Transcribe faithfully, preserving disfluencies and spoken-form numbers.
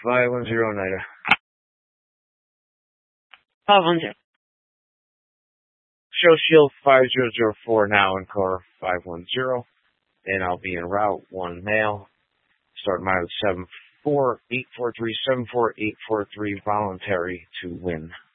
five one zero, Nida. five one zero. Show shield five zero zero four now in car five one zero. And I'll be en route, one male. Start mile seven four eight four three, seven four eight four three, voluntary to win.